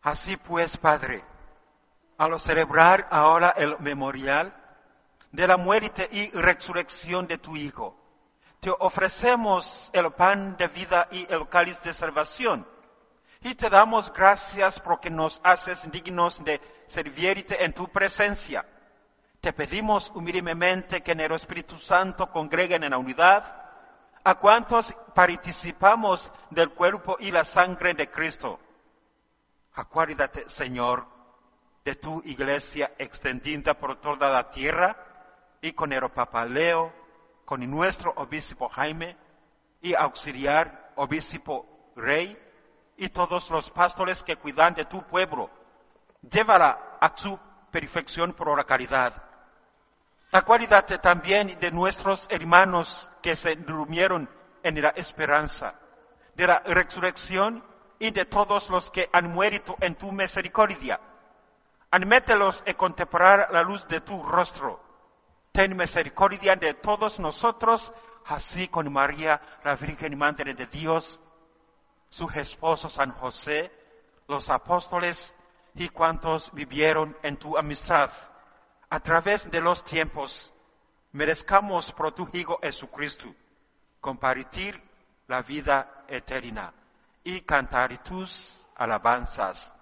Así pues, Padre, al celebrar ahora el memorial de la muerte y resurrección de tu Hijo, te ofrecemos el pan de vida y el cáliz de salvación, y te damos gracias porque nos haces dignos de servirte en tu presencia. Te pedimos humildemente que en el Espíritu Santo congreguen en la unidad a cuantos participamos del cuerpo y la sangre de Cristo. Acuérdate, Señor, de tu iglesia extendida por toda la tierra y con el Papa Leo, con nuestro obispo Jaime y auxiliar obispo Rey y todos los pastores que cuidan de tu pueblo. Llévala a su perfección por la caridad. Acuérdate también de nuestros hermanos que se durmieron en la esperanza de la resurrección y de todos los que han muerto en tu misericordia. Admételos a contemplar la luz de tu rostro. Ten misericordia de todos nosotros, así con María, la Virgen Madre de Dios, su esposo San José, los apóstoles y cuantos vivieron en tu amistad. A través de los tiempos, merezcamos por tu Hijo Jesucristo compartir la vida eterna y cantar tus alabanzas.